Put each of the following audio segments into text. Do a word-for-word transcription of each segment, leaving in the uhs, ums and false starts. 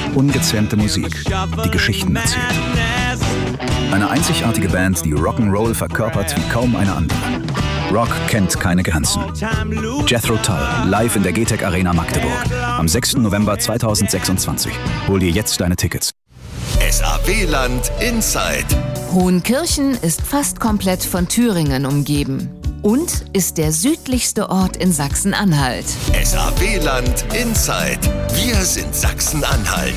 Ungezähmte Musik, die Geschichten erzählt. Eine einzigartige Band, die Rock'n'Roll verkörpert wie kaum eine andere. Rock kennt keine Grenzen. Jethro Tull, live in der G T E C Arena Magdeburg. Am sechsten November zweitausendsechsundzwanzig. Hol dir jetzt deine Tickets. S A W-Land Inside. Hohenkirchen ist fast komplett von Thüringen umgeben und ist der südlichste Ort in Sachsen-Anhalt. S A W-Land Inside. Wir sind Sachsen-Anhalt.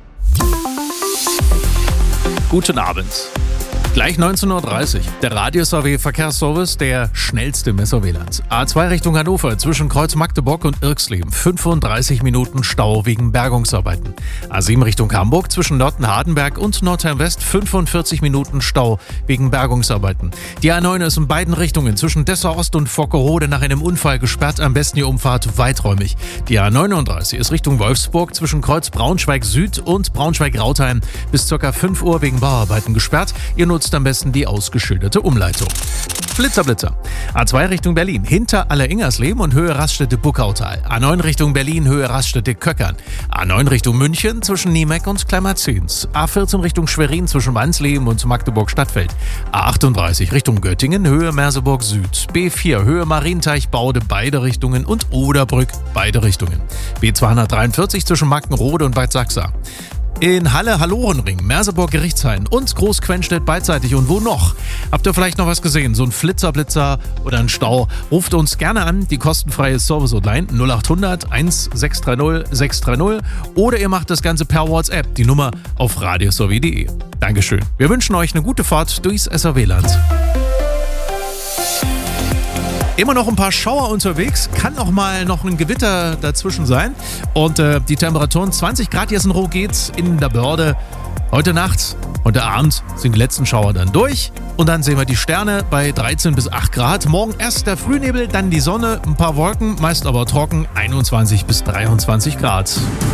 Guten Abend. Gleich neunzehn Uhr dreißig. Der Radio-S A W-Verkehrsservice, der schnellste im S A W-Land. A zwei Richtung Hannover zwischen Kreuz Magdeburg und Irxleben. fünfunddreißig Minuten Stau wegen Bergungsarbeiten. A sieben Richtung Hamburg zwischen Nörten-Hardenberg und Nordheim-West. fünfundvierzig Minuten Stau wegen Bergungsarbeiten. Die A neun ist in beiden Richtungen zwischen Dessau Ost und Vockerode nach einem Unfall gesperrt. Am besten die Umfahrt weiträumig. Die A neununddreißig ist Richtung Wolfsburg zwischen Kreuz Braunschweig Süd und Braunschweig-Rautheim bis ca. fünf Uhr wegen Bauarbeiten gesperrt. Ihr nutzt am besten die ausgeschilderte Umleitung. Blitzer, Blitzer. A zwei Richtung Berlin, hinter Alleringersleben und Höhe Raststätte Buckautal. A neun Richtung Berlin, Höhe Raststätte Köckern. A neun Richtung München zwischen Niemeck und Klemmerzins. A vierzehn Richtung Schwerin zwischen Wansleben und Magdeburg-Stadtfeld. A achtunddreißig Richtung Göttingen, Höhe Merseburg Süd. B vier, Höhe Marienteich, Baude, beide Richtungen und Oderbrück, beide Richtungen. B zweihundertdreiundvierzig zwischen Markenrode und Bad Sachsa. In Halle, Hallorenring, Merseburg, Gerichtshain und Großquenstedt beidseitig. Und wo noch? Habt ihr vielleicht noch was gesehen? So ein Flitzer-Blitzer oder ein Stau? Ruft uns gerne an, die kostenfreie Service-Hotline null acht hundert eins sechs drei null sechs drei null oder ihr macht das Ganze per WhatsApp, die Nummer auf radios a w punkt de. Dankeschön. Wir wünschen euch eine gute Fahrt durchs S A W-Land. Immer noch ein paar Schauer unterwegs, kann auch mal noch ein Gewitter dazwischen sein. Und äh, die Temperaturen zwanzig Grad jetzt in Ruhe geht's in der Börde. Heute Nacht, heute Abend sind die letzten Schauer dann durch. Und dann sehen wir die Sterne bei dreizehn bis acht Grad. Morgen erst der Frühnebel, dann die Sonne, ein paar Wolken, meist aber trocken, einundzwanzig bis dreiundzwanzig Grad.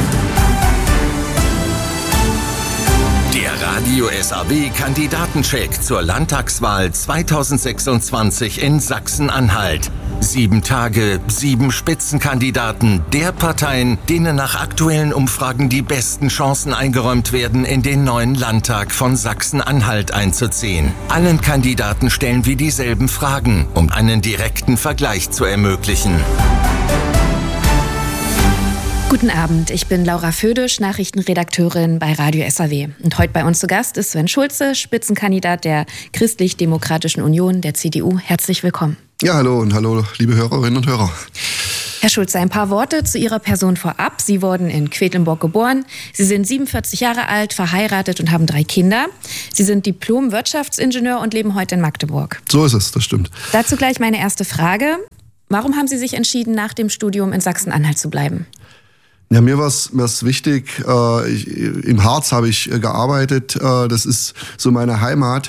Der Radio-S A W-Kandidatencheck zur Landtagswahl zweitausendsechsundzwanzig in Sachsen-Anhalt. Sieben Tage, sieben Spitzenkandidaten der Parteien, denen nach aktuellen Umfragen die besten Chancen eingeräumt werden, in den neuen Landtag von Sachsen-Anhalt einzuziehen. Allen Kandidaten stellen wir dieselben Fragen, um einen direkten Vergleich zu ermöglichen. Guten Abend, ich bin Laura Födisch, Nachrichtenredakteurin bei Radio S A W. Und heute bei uns zu Gast ist Sven Schulze, Spitzenkandidat der Christlich-Demokratischen Union, der C D U. Herzlich willkommen. Ja, hallo und hallo, liebe Hörerinnen und Hörer. Herr Schulze, ein paar Worte zu Ihrer Person vorab. Sie wurden in Quedlinburg geboren. Sie sind siebenundvierzig Jahre alt, verheiratet und haben drei Kinder. Sie sind Diplom-Wirtschaftsingenieur und leben heute in Magdeburg. So ist es, das stimmt. Dazu gleich meine erste Frage. Warum haben Sie sich entschieden, nach dem Studium in Sachsen-Anhalt zu bleiben? Ja, mir war es wichtig, äh, ich, im Harz habe ich äh, gearbeitet, äh, das ist so meine Heimat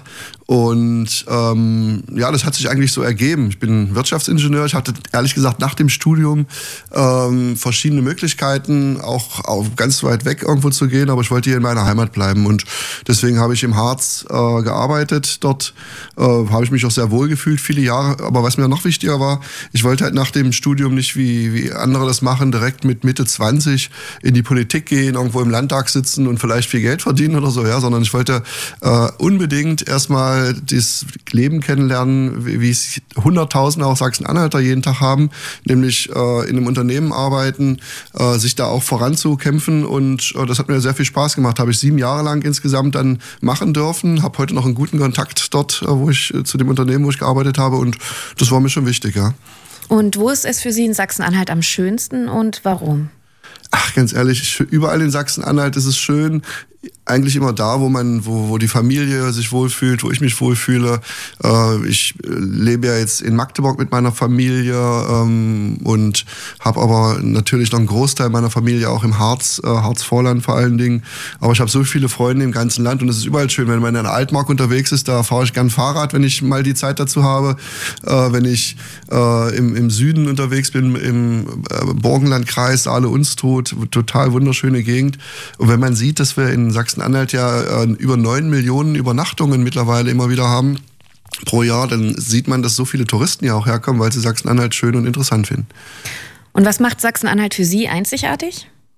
und ähm, ja, das hat sich eigentlich so ergeben. Ich bin Wirtschaftsingenieur, ich hatte ehrlich gesagt nach dem Studium ähm, verschiedene Möglichkeiten, auch, auch ganz weit weg irgendwo zu gehen, aber ich wollte hier in meiner Heimat bleiben und deswegen habe ich im Harz äh, gearbeitet. Dort äh, habe ich mich auch sehr wohl gefühlt, viele Jahre, aber was mir noch wichtiger war, ich wollte halt nach dem Studium nicht, wie, wie andere das machen, direkt mit Mitte zwanzig in die Politik gehen, irgendwo im Landtag sitzen und vielleicht viel Geld verdienen oder so, ja, sondern ich wollte äh, unbedingt erstmal das Leben kennenlernen, wie, wie es Hunderttausende auch Sachsen-Anhalter jeden Tag haben, nämlich äh, in einem Unternehmen arbeiten, äh, sich da auch voranzukämpfen und äh, das hat mir sehr viel Spaß gemacht. Habe ich sieben Jahre lang insgesamt dann machen dürfen, habe heute noch einen guten Kontakt dort, äh, wo ich äh, zu dem Unternehmen, wo ich gearbeitet habe und das war mir schon wichtig, ja. Und wo ist es für Sie in Sachsen-Anhalt am schönsten und warum? Ach, ganz ehrlich, überall in Sachsen-Anhalt ist es schön. Eigentlich immer da, wo man, wo, wo die Familie sich wohlfühlt, wo ich mich wohlfühle. Äh, ich lebe ja jetzt in Magdeburg mit meiner Familie ähm, und habe aber natürlich noch einen Großteil meiner Familie auch im Harz, äh, Harzvorland vor allen Dingen. Aber ich habe so viele Freunde im ganzen Land und es ist überall schön, wenn man in der Altmark unterwegs ist, da fahre ich gern Fahrrad, wenn ich mal die Zeit dazu habe. Äh, wenn ich äh, im, im Süden unterwegs bin, im äh, Burgenlandkreis, Saale-Unstrut, total wunderschöne Gegend. Und wenn man sieht, dass wir in Sachsen-Anhalt ja äh, über neun Millionen Übernachtungen mittlerweile immer wieder haben pro Jahr, dann sieht man, dass so viele Touristen ja auch herkommen, weil sie Sachsen-Anhalt schön und interessant finden. Und was macht Sachsen-Anhalt für Sie einzigartig?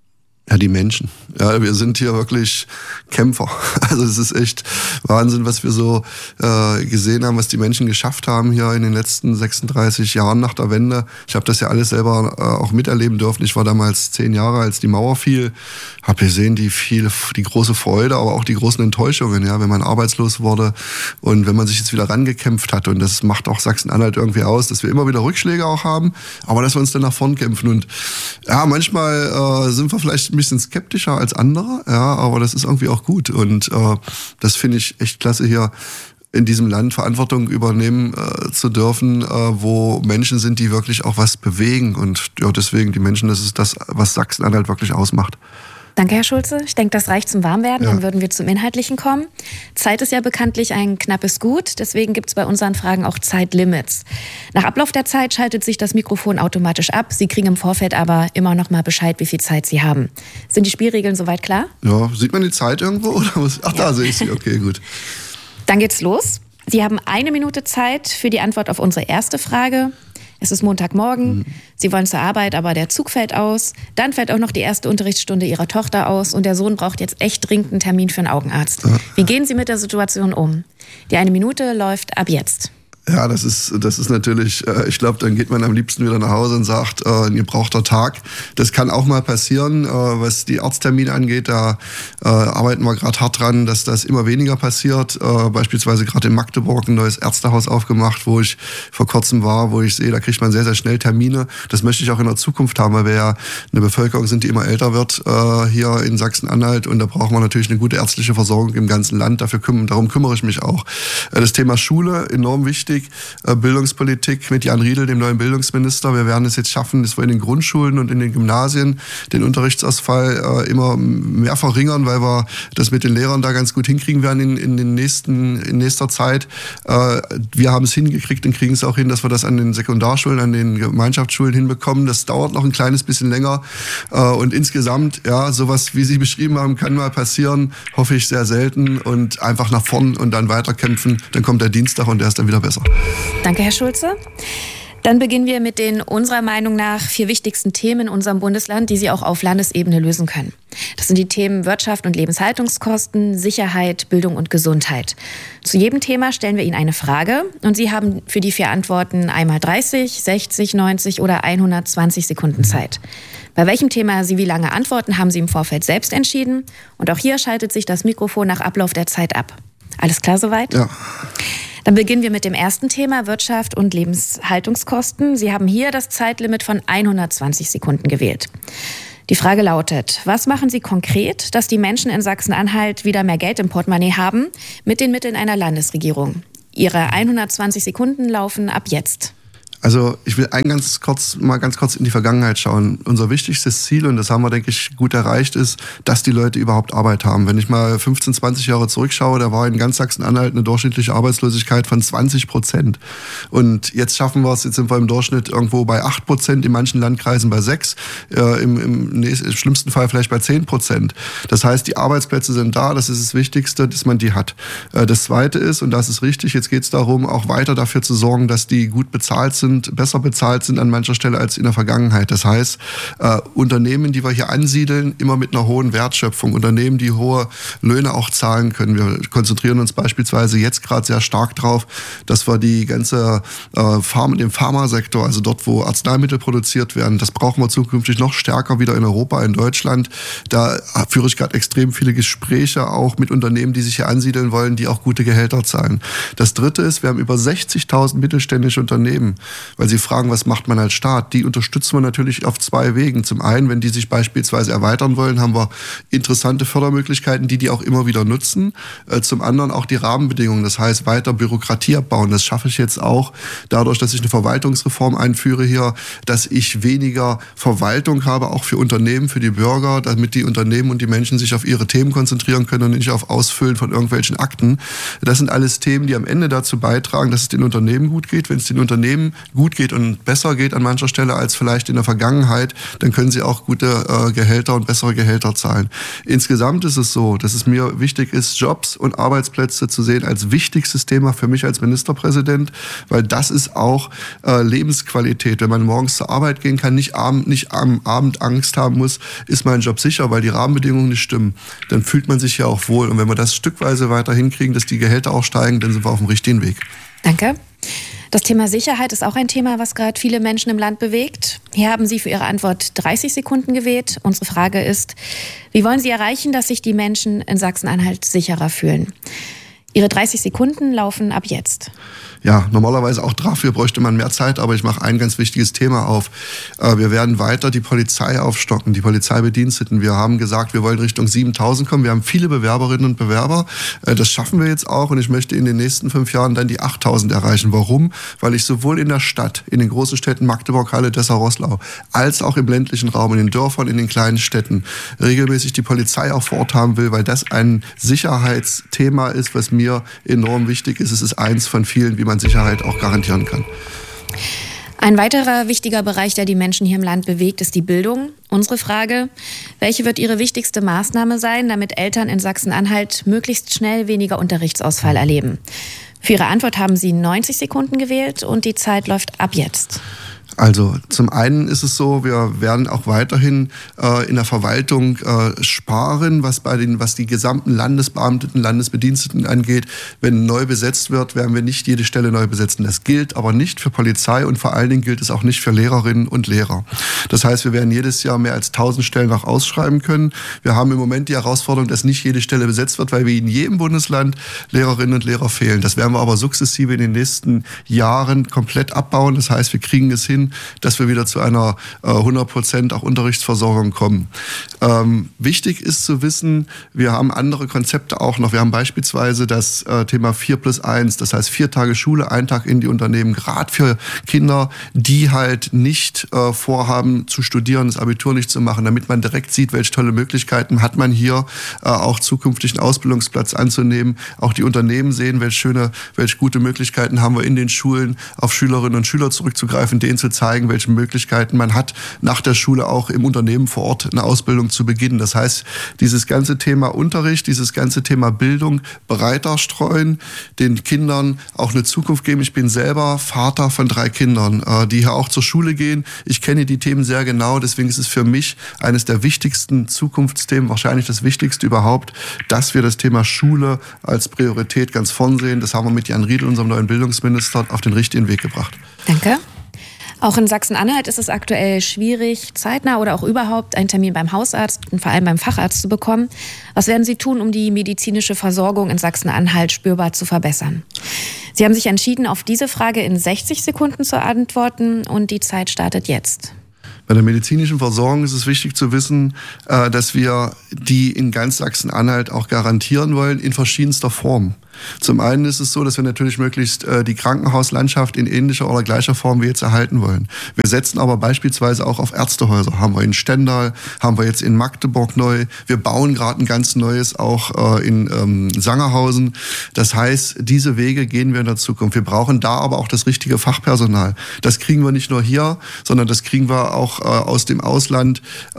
Ja, die Menschen. Ja, wir sind hier wirklich Kämpfer. Also es ist echt Wahnsinn, was wir so äh, gesehen haben, was die Menschen geschafft haben hier in den letzten sechsunddreißig Jahren nach der Wende. Ich habe das ja alles selber äh, auch miterleben dürfen. Ich war damals zehn Jahre, als die Mauer fiel. Habe gesehen, die viel, die große Freude, aber auch die großen Enttäuschungen, ja, wenn man arbeitslos wurde und wenn man sich jetzt wieder rangekämpft hat. Und das macht auch Sachsen-Anhalt irgendwie aus, dass wir immer wieder Rückschläge auch haben, aber dass wir uns dann nach vorn kämpfen. Und ja, manchmal äh, sind wir vielleicht ein bisschen skeptischer als andere, ja, aber das ist irgendwie auch gut. Und äh, das finde ich echt klasse, hier in diesem Land Verantwortung übernehmen äh, zu dürfen, äh, wo Menschen sind, die wirklich auch was bewegen. Und ja, deswegen die Menschen, das ist das, was Sachsen-Anhalt wirklich ausmacht. Danke, Herr Schulze. Ich denke, das reicht zum Warmwerden. Ja. Dann würden wir zum Inhaltlichen kommen. Zeit ist ja bekanntlich ein knappes Gut. Deswegen gibt es bei unseren Fragen auch Zeitlimits. Nach Ablauf der Zeit schaltet sich das Mikrofon automatisch ab. Sie kriegen im Vorfeld aber immer noch mal Bescheid, wie viel Zeit Sie haben. Sind die Spielregeln soweit klar? Ja, sieht man die Zeit irgendwo? Oder was? Ach, da ja. sehe ich sie. Okay, gut. Dann geht's los. Sie haben eine Minute Zeit für die Antwort auf unsere erste Frage. Es ist Montagmorgen, mhm. Sie wollen zur Arbeit, aber der Zug fällt aus. Dann fällt auch noch die erste Unterrichtsstunde Ihrer Tochter aus und der Sohn braucht jetzt echt dringend einen Termin für einen Augenarzt. Ja. Wie gehen Sie mit der Situation um? Die eine Minute läuft ab jetzt. Ja, das ist, das ist natürlich, äh, ich glaube, dann geht man am liebsten wieder nach Hause und sagt, äh, ein gebrauchter Tag. Das kann auch mal passieren, äh, was die Arzttermine angeht. Da äh, arbeiten wir gerade hart dran, dass das immer weniger passiert. Äh, beispielsweise gerade in Magdeburg ein neues Ärztehaus aufgemacht, wo ich vor kurzem war, wo ich sehe, da kriegt man sehr, sehr schnell Termine. Das möchte ich auch in der Zukunft haben, weil wir ja eine Bevölkerung sind, die immer älter wird äh, hier in Sachsen-Anhalt. Und da brauchen wir natürlich eine gute ärztliche Versorgung im ganzen Land. Dafür küm- darum kümmere ich mich auch. Äh, das Thema Schule, enorm wichtig. Bildungspolitik mit Jan Riedel, dem neuen Bildungsminister. Wir werden es jetzt schaffen, dass wir in den Grundschulen und in den Gymnasien den Unterrichtsausfall äh, immer mehr verringern, weil wir das mit den Lehrern da ganz gut hinkriegen werden in, in, den nächsten, in nächster Zeit. Äh, wir haben es hingekriegt und kriegen es auch hin, dass wir das an den Sekundarschulen, an den Gemeinschaftsschulen hinbekommen. Das dauert noch ein kleines bisschen länger. Äh, und insgesamt, ja, sowas, wie Sie beschrieben haben, kann mal passieren. Hoffe ich sehr selten. Und einfach nach vorn und dann weiterkämpfen. Dann kommt der Dienstag und der ist dann wieder besser. Danke, Herr Schulze. Dann beginnen wir mit den unserer Meinung nach vier wichtigsten Themen in unserem Bundesland, die Sie auch auf Landesebene lösen können. Das sind die Themen Wirtschaft und Lebenshaltungskosten, Sicherheit, Bildung und Gesundheit. Zu jedem Thema stellen wir Ihnen eine Frage und Sie haben für die vier Antworten einmal dreißig, sechzig, neunzig oder hundertzwanzig Sekunden Zeit. Bei welchem Thema Sie wie lange antworten, haben Sie im Vorfeld selbst entschieden. Und auch hier schaltet sich das Mikrofon nach Ablauf der Zeit ab. Alles klar soweit? Ja. Dann beginnen wir mit dem ersten Thema, Wirtschaft und Lebenshaltungskosten. Sie haben hier das Zeitlimit von hundertzwanzig Sekunden gewählt. Die Frage lautet, was machen Sie konkret, dass die Menschen in Sachsen-Anhalt wieder mehr Geld im Portemonnaie haben mit den Mitteln einer Landesregierung? Ihre hundertzwanzig Sekunden laufen ab jetzt. Also ich will ein ganz kurz, mal ganz kurz in die Vergangenheit schauen. Unser wichtigstes Ziel, und das haben wir, denke ich, gut erreicht, ist, dass die Leute überhaupt Arbeit haben. Wenn ich mal fünfzehn, zwanzig Jahre zurückschaue, da war in ganz Sachsen-Anhalt eine durchschnittliche Arbeitslosigkeit von zwanzig Prozent. Und jetzt schaffen wir es, jetzt sind wir im Durchschnitt irgendwo bei acht Prozent, in manchen Landkreisen bei sechs, äh, im, im, im schlimmsten Fall vielleicht bei zehn Prozent. Das heißt, die Arbeitsplätze sind da, das ist das Wichtigste, dass man die hat. Äh, das Zweite ist, und das ist richtig, jetzt geht es darum, auch weiter dafür zu sorgen, dass die gut bezahlt sind, besser bezahlt sind an mancher Stelle als in der Vergangenheit. Das heißt, äh, Unternehmen, die wir hier ansiedeln, immer mit einer hohen Wertschöpfung. Unternehmen, die hohe Löhne auch zahlen können. Wir konzentrieren uns beispielsweise jetzt gerade sehr stark drauf, dass wir die ganze äh, Pharma, den Pharmasektor, also dort, wo Arzneimittel produziert werden, das brauchen wir zukünftig noch stärker wieder in Europa, in Deutschland. Da führe ich gerade extrem viele Gespräche auch mit Unternehmen, die sich hier ansiedeln wollen, die auch gute Gehälter zahlen. Das Dritte ist, wir haben über sechzigtausend mittelständische Unternehmen, weil Sie fragen, was macht man als Staat? Die unterstützen wir natürlich auf zwei Wegen. Zum einen, wenn die sich beispielsweise erweitern wollen, haben wir interessante Fördermöglichkeiten, die die auch immer wieder nutzen. Zum anderen auch die Rahmenbedingungen, das heißt weiter Bürokratie abbauen. Das schaffe ich jetzt auch dadurch, dass ich eine Verwaltungsreform einführe hier, dass ich weniger Verwaltung habe, auch für Unternehmen, für die Bürger, damit die Unternehmen und die Menschen sich auf ihre Themen konzentrieren können und nicht auf Ausfüllen von irgendwelchen Akten. Das sind alles Themen, die am Ende dazu beitragen, dass es den Unternehmen gut geht. Wenn es den Unternehmen gut geht und besser geht an mancher Stelle als vielleicht in der Vergangenheit, dann können sie auch gute äh, Gehälter und bessere Gehälter zahlen. Insgesamt ist es so, dass es mir wichtig ist, Jobs und Arbeitsplätze zu sehen als wichtigstes Thema für mich als Ministerpräsident, weil das ist auch äh, Lebensqualität. Wenn man morgens zur Arbeit gehen kann, nicht, abend, nicht am Abend Angst haben muss, ist mein Job sicher, weil die Rahmenbedingungen nicht stimmen, dann fühlt man sich ja auch wohl. Und wenn wir das stückweise weiter hinkriegen, dass die Gehälter auch steigen, dann sind wir auf dem richtigen Weg. Danke. Das Thema Sicherheit ist auch ein Thema, was gerade viele Menschen im Land bewegt. Hier haben Sie für Ihre Antwort dreißig Sekunden gewählt. Unsere Frage ist, wie wollen Sie erreichen, dass sich die Menschen in Sachsen-Anhalt sicherer fühlen? Ihre dreißig Sekunden laufen ab jetzt. Ja, normalerweise auch dafür bräuchte man mehr Zeit, aber ich mache ein ganz wichtiges Thema auf. Wir werden weiter die Polizei aufstocken, die Polizeibediensteten. Wir haben gesagt, wir wollen Richtung siebentausend kommen. Wir haben viele Bewerberinnen und Bewerber. Das schaffen wir jetzt auch und ich möchte in den nächsten fünf Jahren dann die achttausend erreichen. Warum? Weil ich sowohl in der Stadt, in den großen Städten Magdeburg, Halle, Dessau-Roßlau, als auch im ländlichen Raum, in den Dörfern, in den kleinen Städten regelmäßig die Polizei auch vor Ort haben will, weil das ein Sicherheitsthema ist, was mir enorm wichtig ist. Es ist eins von vielen, wie man Sicherheit auch garantieren kann. Ein weiterer wichtiger Bereich, der die Menschen hier im Land bewegt, ist die Bildung. Unsere Frage, welche wird Ihre wichtigste Maßnahme sein, damit Eltern in Sachsen-Anhalt möglichst schnell weniger Unterrichtsausfall erleben? Für Ihre Antwort haben Sie neunzig Sekunden gewählt und die Zeit läuft ab jetzt. Also zum einen ist es so, wir werden auch weiterhin äh, in der Verwaltung äh, sparen, was bei den, was die gesamten Landesbeamteten, Landesbediensteten angeht. Wenn neu besetzt wird, werden wir nicht jede Stelle neu besetzen. Das gilt aber nicht für Polizei und vor allen Dingen gilt es auch nicht für Lehrerinnen und Lehrer. Das heißt, wir werden jedes Jahr mehr als tausend Stellen auch ausschreiben können. Wir haben im Moment die Herausforderung, dass nicht jede Stelle besetzt wird, weil wir in jedem Bundesland Lehrerinnen und Lehrer fehlen. Das werden wir aber sukzessive in den nächsten Jahren komplett abbauen. Das heißt, wir kriegen es hin, dass wir wieder zu einer äh, hundert Prozent auch Unterrichtsversorgung kommen. Ähm, wichtig ist zu wissen, wir haben andere Konzepte auch noch. Wir haben beispielsweise das äh, Thema vier plus eins, das heißt vier Tage Schule, ein Tag in die Unternehmen, gerade für Kinder, die halt nicht äh, vorhaben zu studieren, das Abitur nicht zu machen, damit man direkt sieht, welche tolle Möglichkeiten hat man hier, äh, auch zukünftig einen Ausbildungsplatz anzunehmen. Auch die Unternehmen sehen, welche schöne, welche gute Möglichkeiten haben wir in den Schulen, auf Schülerinnen und Schüler zurückzugreifen, denen zu zeigen, welche Möglichkeiten man hat, nach der Schule auch im Unternehmen vor Ort eine Ausbildung zu beginnen. Das heißt, dieses ganze Thema Unterricht, dieses ganze Thema Bildung breiter streuen, den Kindern auch eine Zukunft geben. Ich bin selber Vater von drei Kindern, die hier auch zur Schule gehen. Ich kenne die Themen sehr genau, deswegen ist es für mich eines der wichtigsten Zukunftsthemen, wahrscheinlich das wichtigste überhaupt, dass wir das Thema Schule als Priorität ganz vorn sehen. Das haben wir mit Jan Riedl, unserem neuen Bildungsminister, auf den richtigen Weg gebracht. Danke. Auch in Sachsen-Anhalt ist es aktuell schwierig, zeitnah oder auch überhaupt einen Termin beim Hausarzt und vor allem beim Facharzt zu bekommen. Was werden Sie tun, um die medizinische Versorgung in Sachsen-Anhalt spürbar zu verbessern? Sie haben sich entschieden, auf diese Frage in sechzig Sekunden zu antworten und die Zeit startet jetzt. Bei der medizinischen Versorgung ist es wichtig zu wissen, dass wir die in ganz Sachsen-Anhalt auch garantieren wollen, in verschiedenster Form. Zum einen ist es so, dass wir natürlich möglichst äh, die Krankenhauslandschaft in ähnlicher oder gleicher Form wie jetzt erhalten wollen. Wir setzen aber beispielsweise auch auf Ärztehäuser. Haben wir in Stendal, haben wir jetzt in Magdeburg neu. Wir bauen gerade ein ganz neues auch äh, in ähm, Sangerhausen. Das heißt, diese Wege gehen wir in der Zukunft. Wir brauchen da aber auch das richtige Fachpersonal. Das kriegen wir nicht nur hier, sondern das kriegen wir auch äh, aus dem Ausland.